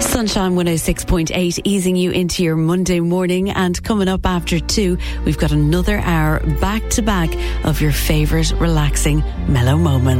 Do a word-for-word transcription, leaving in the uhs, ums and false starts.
Sunshine one oh six point eight, easing you into your Monday morning. And coming up after two, we've got another hour back to back of your favourite relaxing mellow moments.